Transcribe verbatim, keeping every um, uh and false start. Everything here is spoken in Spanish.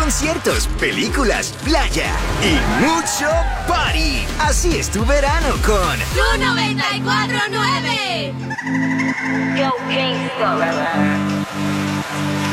conciertos, películas, playa y mucho party. Así es tu verano con Tu noventa y cuatro nueve. Yo, gangsta.